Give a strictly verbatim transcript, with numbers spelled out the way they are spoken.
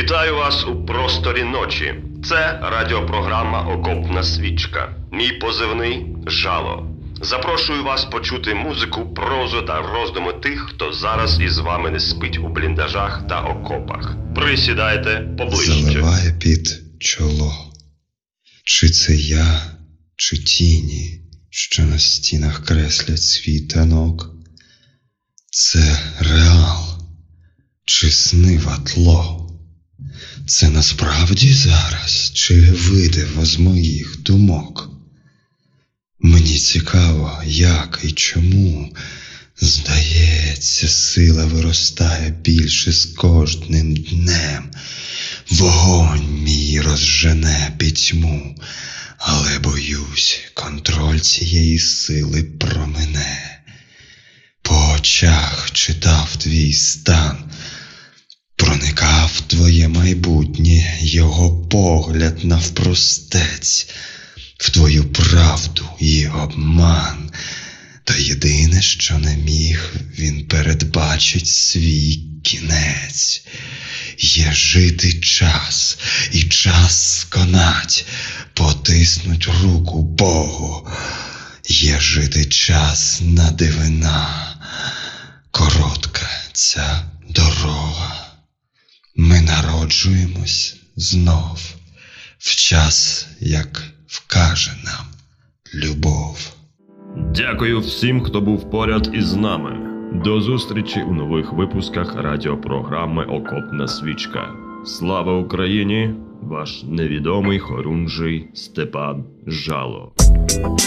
Вітаю вас у просторі ночі. Це радіопрограма «Окопна свічка». Мій позивний – Жало. Запрошую вас почути музику, прозу та роздуми тих, хто зараз із вами не спить у бліндажах та окопах. Присідайте поближче. Заливає під чоло. Чи це я, чи тіні, що на стінах креслять свій танок? Це реал, чи снива тло? Це насправді зараз, чи видиво з моїх думок? Мені цікаво, як і чому, здається, сила виростає більше з кожним днем. Вогонь мій розжене пітьму, але боюсь, контроль цієї сили промине. По очах читав твій стан, проникав в твоє майбутнє, його погляд навпростець, в твою правду і обман. Та єдине, що не міг, він передбачить свій кінець. Є жити час, і час сконать, потиснуть руку Богу. Є жити час на дивина, коротка ця дорога. Ми народжуємось знов, в час, як вкаже нам любов. Дякую всім, хто був поряд із нами. До зустрічі у нових випусках радіопрограми «Окопна свічка». Слава Україні! Ваш невідомий хорунжий Степан Жало.